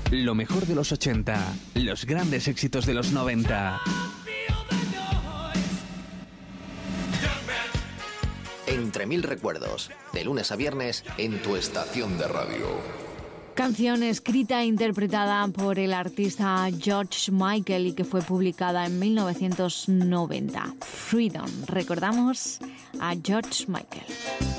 Lo mejor de los 80, los grandes éxitos de los 90. Entre mil recuerdos, de lunes a viernes en tu estación de radio. Canción escrita e interpretada por el artista George Michael y que fue publicada en 1990. Freedom. Recordamos a George Michael.